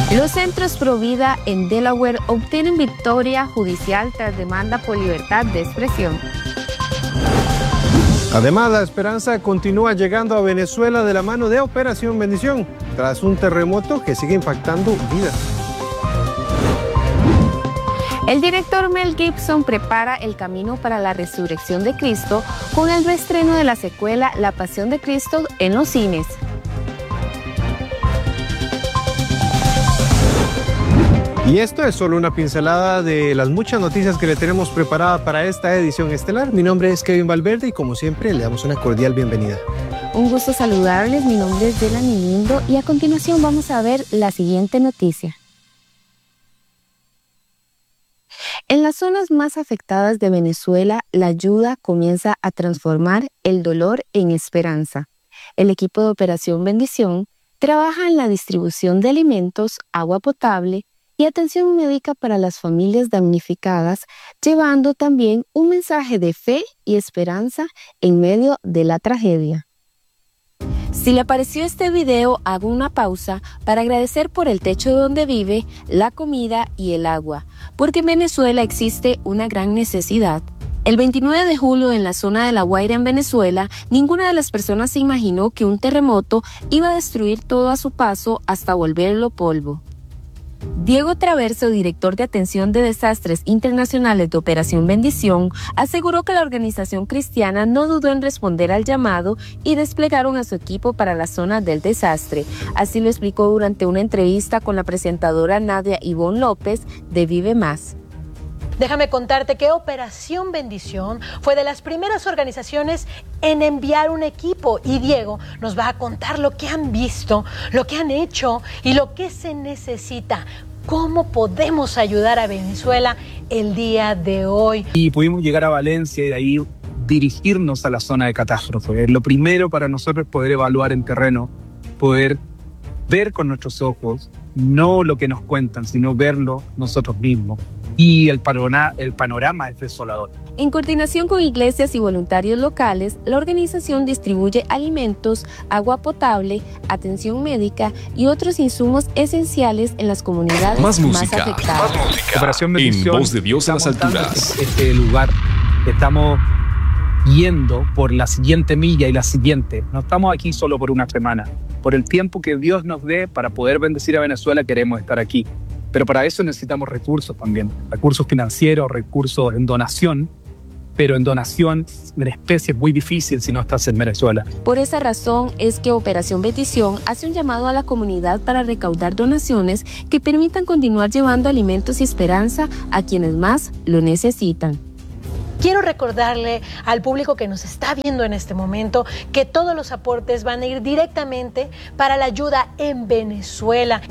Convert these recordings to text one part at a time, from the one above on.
Los centros Provida en Delaware obtienen victoria judicial tras demanda por libertad de expresión. Además, la esperanza continúa llegando a Venezuela de la mano de Operación Bendición, tras un terremoto que sigue impactando vidas. El director Mel Gibson prepara el camino para la resurrección de Cristo con el reestreno de la secuela La Pasión de Cristo en los cines. Y esto es solo una pincelada de las muchas noticias que le tenemos preparada para esta edición estelar. Mi nombre es Kevin Valverde y como siempre le damos una cordial bienvenida. Un gusto saludarles, mi nombre es Delany Lindo y a continuación vamos a ver la siguiente noticia. En las zonas más afectadas de Venezuela, la ayuda comienza a transformar el dolor en esperanza. El equipo de Operación Bendición trabaja en la distribución de alimentos, agua potable y atención médica para las familias damnificadas, llevando también un mensaje de fe y esperanza en medio de la tragedia. Si le pareció este video, hago una pausa para agradecer por el techo donde vive, la comida y el agua, porque en Venezuela existe una gran necesidad. El 29 de julio en la zona de La Guaira en Venezuela, ninguna de las personas se imaginó que un terremoto iba a destruir todo a su paso hasta volverlo polvo. Diego Traverso, director de Atención de Desastres Internacionales de Operación Bendición, aseguró que la organización cristiana no dudó en responder al llamado y desplegaron a su equipo para la zona del desastre. Así lo explicó durante una entrevista con la presentadora Nadia Ivonne López de Vive Más. Déjame contarte que Operación Bendición fue de las primeras organizaciones en enviar un equipo y Diego nos va a contar lo que han visto, lo que han hecho y lo que se necesita. ¿Cómo podemos ayudar a Venezuela el día de hoy? Y pudimos llegar a Valencia y de ahí dirigirnos a la zona de catástrofe. Lo primero para nosotros es poder evaluar en terreno, poder ver con nuestros ojos, no lo que nos cuentan, sino verlo nosotros mismos. Y el panorama es desolador. En coordinación con iglesias y voluntarios locales, la organización distribuye alimentos, agua potable, atención médica y otros insumos esenciales en las comunidades más afectadas. Operación Bendición, en Voz de Dios a las alturas. Este lugar, estamos yendo por la siguiente milla y la siguiente. No estamos aquí solo por una semana. Por el tiempo que Dios nos dé para poder bendecir a Venezuela, queremos estar aquí. Pero para eso necesitamos recursos también, recursos financieros, recursos en donación, pero en donación en especie es muy difícil si no estás en Venezuela. Por esa razón es que Operación Bendición hace un llamado a la comunidad para recaudar donaciones que permitan continuar llevando alimentos y esperanza a quienes más lo necesitan. Quiero recordarle al público que nos está viendo en este momento que todos los aportes van a ir directamente para la ayuda en Venezuela.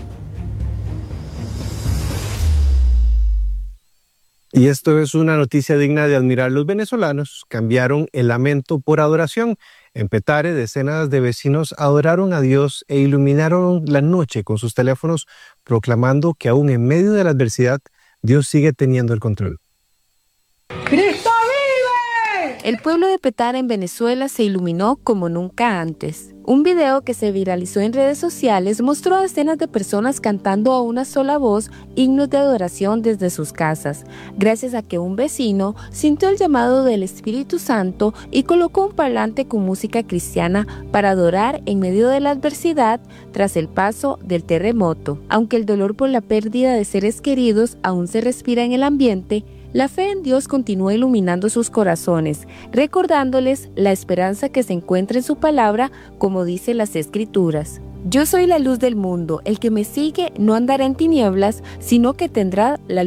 Y esto es una noticia digna de admirar. Los venezolanos cambiaron el lamento por adoración. En Petare, decenas de vecinos adoraron a Dios e iluminaron la noche con sus teléfonos, proclamando que aún en medio de la adversidad, Dios sigue teniendo el control. ¡Cristo vive! El pueblo de Petare en Venezuela se iluminó como nunca antes. Un video que se viralizó en redes sociales mostró a decenas de personas cantando a una sola voz himnos de adoración desde sus casas, gracias a que un vecino sintió el llamado del Espíritu Santo y colocó un parlante con música cristiana para adorar en medio de la adversidad tras el paso del terremoto. Aunque el dolor por la pérdida de seres queridos aún se respira en el ambiente, la fe en Dios continúa iluminando sus corazones, recordándoles la esperanza que se encuentra en su palabra, como dice las Escrituras. Yo soy la luz del mundo, el que me sigue no andará en tinieblas, sino que tendrá la luz.